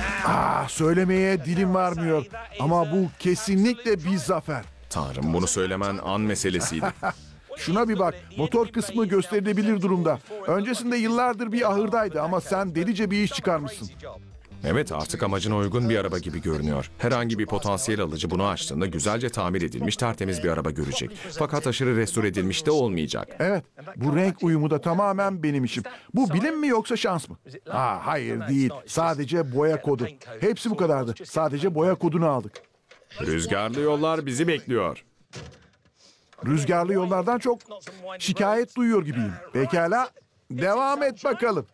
Söylemeye dilim varmıyor. Ama bu kesinlikle bir zafer. Tanrım, bunu söylemen an meselesiydi. Şuna bir bak. Motor kısmı gösterilebilir durumda. Öncesinde yıllardır bir ahırdaydı ama sen delice bir iş çıkarmışsın. Evet, artık amacına uygun bir araba gibi görünüyor. Herhangi bir potansiyel alıcı bunu açtığında güzelce tamir edilmiş tertemiz bir araba görecek. Fakat aşırı restore edilmiş de olmayacak. Evet, bu renk uyumu da tamamen benim işim. Bu bilim mi yoksa şans mı? Hayır değil. Sadece boya kodu. Hepsi bu kadardı. Sadece boya kodunu aldık. Rüzgarlı yollar bizi bekliyor. Rüzgarlı yollardan çok şikayet duyuyor gibiyim. Pekala, devam et bakalım.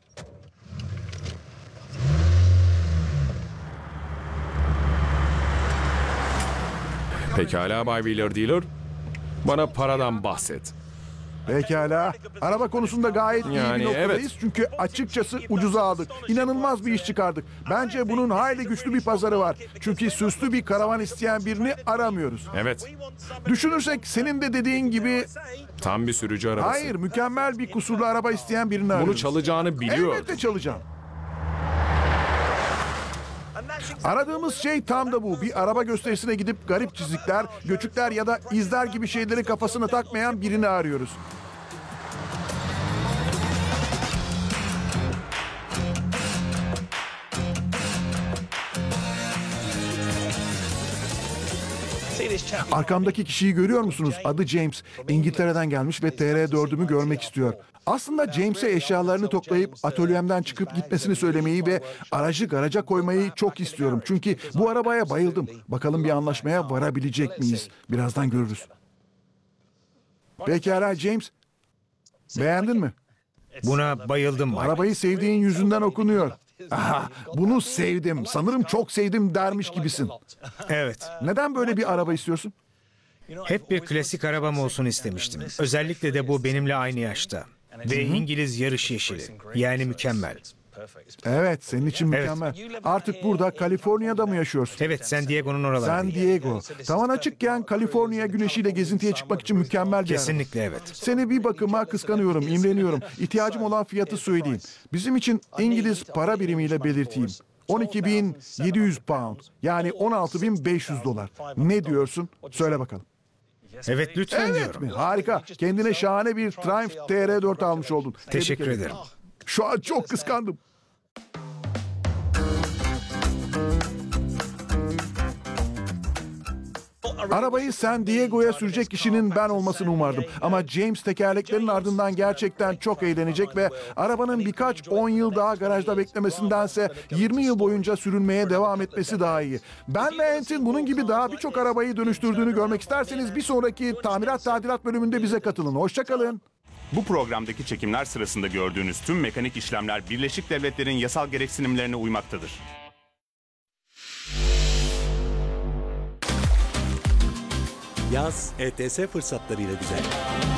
Pekala Bay Wheeler Dealer. Bana paradan bahset. Pekala. Araba konusunda gayet iyi Yani bir noktadayız. evet. Çünkü açıkçası ucuza aldık. İnanılmaz bir iş çıkardık. Bence bunun hayli güçlü bir pazarı var. Çünkü süslü bir karavan isteyen birini aramıyoruz. Evet, Düşünürsek senin de dediğin gibi tam bir sürücü arabası. hayır mükemmel bir kusurlu araba isteyen birini Bunu arıyoruz. çalacağını biliyordum. Elbette çalacağım. Aradığımız şey tam da bu. Bir araba gösterisine gidip garip çizikler, göçükler ya da izler gibi şeyleri kafasına takmayan birini arıyoruz. Arkamdaki kişiyi görüyor musunuz? Adı James. İngiltere'den gelmiş ve TR4'ümü görmek istiyor. Aslında James'e eşyalarını toplayıp atölyemden çıkıp gitmesini söylemeyi ve aracı garaja koymayı çok istiyorum. Çünkü bu arabaya bayıldım. Bakalım bir anlaşmaya varabilecek miyiz? Birazdan görürüz. Pekala James. Beğendin mi? Buna bayıldım Mike. Arabayı sevdiğin yüzünden okunuyor. Bunu sevdim. Sanırım çok sevdim dermiş gibisin. Evet. Neden böyle bir araba istiyorsun? Hep bir klasik arabam olsun istemiştim. Özellikle de bu benimle aynı yaşta. Ve İngiliz yarış yeşili. Yani mükemmel. Evet, senin için Evet. mükemmel. Artık burada Kaliforniya'da mı yaşıyorsun? Evet, San Diego'nun oralarındayım. San Diego. Tavan açıkken Kaliforniya güneşiyle gezintiye çıkmak için mükemmel bir araba. Kesinlikle evet. Seni bir bakıma kıskanıyorum, imreniyorum. İhtiyacım olan fiyatı söyleyeyim. Bizim için İngiliz para birimiyle belirteyim. 12.700 pound. Yani 16.500 dolar. Ne diyorsun? Söyle bakalım. Evet, lütfen Evet diyorum. mi? Harika. Kendine şahane bir Triumph TR4 almış oldun. Tebrik Teşekkür ederim. Şu an çok kıskandım. Arabayı San Diego'ya sürecek kişinin ben olmasını umardım. Ama James tekerleklerin ardından gerçekten çok eğlenecek ve arabanın birkaç 10 yıl daha garajda beklemesindense 20 yıl boyunca sürülmeye devam etmesi daha iyi. Ben ve Ant'in bunun gibi daha birçok arabayı dönüştürdüğünü görmek isterseniz bir sonraki tamirat tadilat bölümünde bize katılın. Hoşça kalın. Bu programdaki çekimler sırasında gördüğünüz tüm mekanik işlemler Birleşik Devletler'in yasal gereksinimlerine uymaktadır. Yaz ETS fırsatlarıyla güzel.